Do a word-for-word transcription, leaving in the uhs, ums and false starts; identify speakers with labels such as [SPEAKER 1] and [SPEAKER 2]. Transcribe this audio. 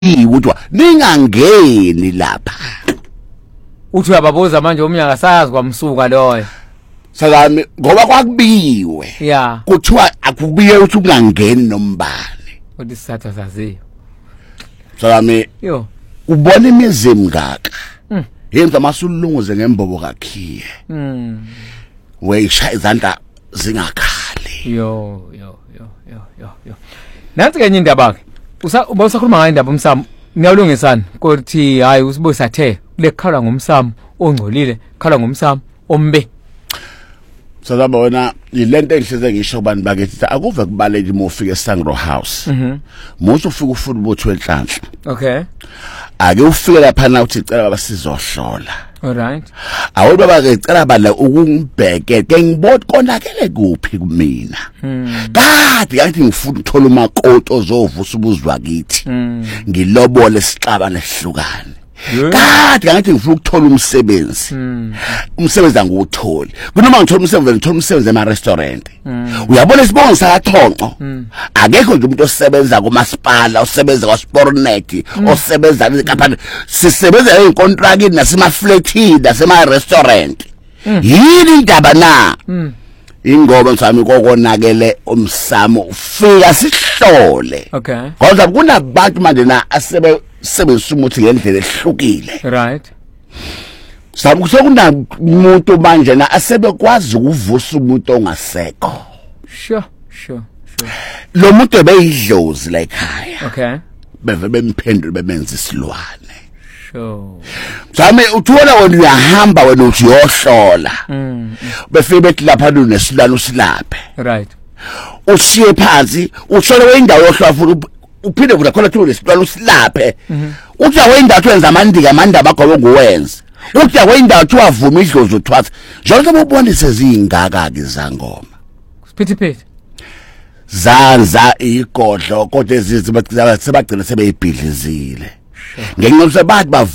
[SPEAKER 1] ukuthi ningangeni lapha.
[SPEAKER 2] Uthi uyababuza manje umnyaka sazi kwamsuka loyo.
[SPEAKER 1] Sakami ngoba kwakubiwe.
[SPEAKER 2] Yeah.
[SPEAKER 1] Kuthiwa akubiye ukuthi ungangeni nombane.
[SPEAKER 2] Uthi satha saziyo.
[SPEAKER 1] Sakami
[SPEAKER 2] Yo.
[SPEAKER 1] Ubona imizimba ngaka.
[SPEAKER 2] Mm.
[SPEAKER 1] Yenza masulunguze ngembobo kakhiye.
[SPEAKER 2] Mm.
[SPEAKER 1] Weyisha izandla zingakhali.
[SPEAKER 2] Yo yo yo yo yo yo. Nansi kenye indaba ke. Usa usakhuluma ngayo indaba umsamo. Niyalungisana ukuthi hayi usibusa the lekhala ngomsamo ongcolile khala ngomsamo ombe.
[SPEAKER 1] Sazabona ilento engihleze ngisho kubani bakithi akuve kubaleka uma ufika eSangro House.
[SPEAKER 2] Mhm.
[SPEAKER 1] Muthi ufika ufuna ubutho wenhlanhla.
[SPEAKER 2] Okay.
[SPEAKER 1] Ake ufike lapha na uthi cela baba sizohlola.
[SPEAKER 2] All right.
[SPEAKER 1] Awuthi baba ke cela bala ukungibheke ke ngibona konakele kuphi kumina. Kade yathi ngifuna ukuthola umakoti ozovusa ubuzwa kithi. Ngilobole isixaba nehlukane. Kade ngathi ngifuna ukuthola umsebenzi. Umsebenzi angiwutholi. Kunoma ngithola umsebenzi ngithola umsebenzi ema restaurant. Uyabona isibongo sakaThonqo. Akekho nje umuntu osebenza kuMasipala, osebenza kwaSportnet, osebenza ezinkampani. Sisebenza ezicontrakini nasemaflatini nasema restaurant. Yini indaba na? Ingoba sami kokonakele umsamo ufika sihlole.
[SPEAKER 2] Okay.
[SPEAKER 1] Ngoba kunabantu manje na asebe sebenzisa umuthi ngendlela ehlukile.
[SPEAKER 2] Right.
[SPEAKER 1] Sabe kusokuna umuntu manje na asebekwazi ukuvusa umuntu ongasekho.
[SPEAKER 2] Sure, sure, sure.
[SPEAKER 1] Lo muntu ebeyidlozi la ekhaya.
[SPEAKER 2] Okay.
[SPEAKER 1] Beve bemphendule bemenza isilwane.
[SPEAKER 2] Sure.
[SPEAKER 1] Sami uthola wena uyahamba wena uthi yohlola.
[SPEAKER 2] Mm.
[SPEAKER 1] Befike bethi lapha lunesilwane usilaphe.
[SPEAKER 2] Right.
[SPEAKER 1] Ushiye phansi, ushole wendawo yohlola futhi uphinde kuthi khona thule isilwane usilaphe. Uthi awendathu wenza amandika amandaba akho nguwenza. Uthi awendathu wavuma idlozi uthwathi. Jonke bobonise zingaka ke zangoma.
[SPEAKER 2] Sipithi pithi.
[SPEAKER 1] Zanza igodlo kodwa ezizi sebagcina sebeyibhidlizile. Ngenxa yokuthi bathi